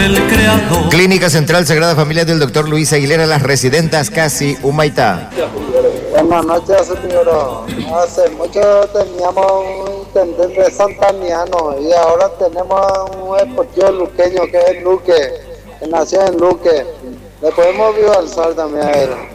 del Creador. Clínica Central Sagrada Familia del Dr. Luis Aguilera, Las Residentas, casi Humaitá. Buenas noches, señor. Hace mucho teníamos un intendente santaniano y ahora tenemos un deportivo luqueño que es Luque, que nació en Luque. Le podemos visualizar también a él.